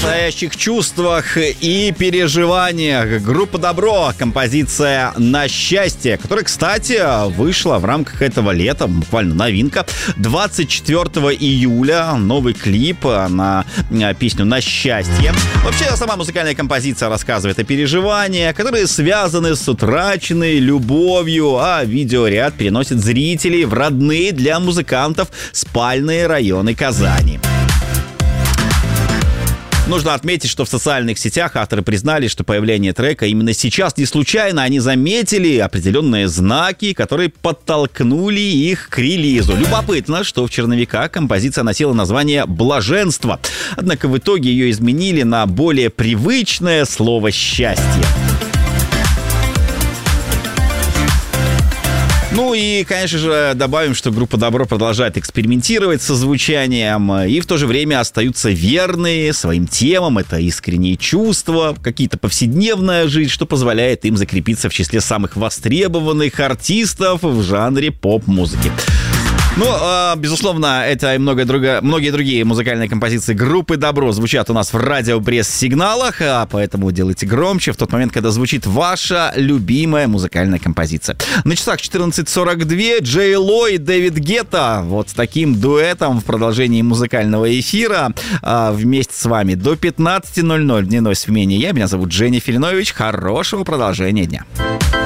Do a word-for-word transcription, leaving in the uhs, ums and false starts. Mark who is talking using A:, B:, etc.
A: настоящих чувствах и переживаниях. Группа «Добро», композиция «На счастье», которая, кстати, вышла в рамках этого лета, буквально новинка. двадцать четвёртого июля новый клип на песню «На счастье». Вообще, сама музыкальная композиция рассказывает о переживаниях, которые связаны с утраченной любовью, а видеоряд переносит зрителей в родные для музыкантов спальные районы Казани. Нужно отметить, что в социальных сетях авторы признали, что появление трека именно сейчас не случайно. Они заметили определенные знаки, которые подтолкнули их к релизу. Любопытно, что в черновиках композиция носила название «Блаженство». Однако в итоге ее изменили на более привычное слово «счастье». Ну и, конечно же, добавим, что группа «Добро» продолжает экспериментировать со звучанием и в то же время остаются верны своим темам. Это искренние чувства, какие-то повседневная жизнь, что позволяет им закрепиться в числе самых востребованных артистов в жанре поп-музыки. Ну, э, безусловно, это и многое друго, многие другие музыкальные композиции группы «Добро» звучат у нас в радиопресс-сигналах, а поэтому делайте громче в тот момент, когда звучит ваша любимая музыкальная композиция. На часах четырнадцать сорок два, Джей Ло и Дэвид Гетта вот с таким дуэтом в продолжении музыкального эфира э, вместе с вами до пятнадцати ноль-ноль в дневной смене. Я, меня зовут Женя Филинович. Хорошего продолжения дня.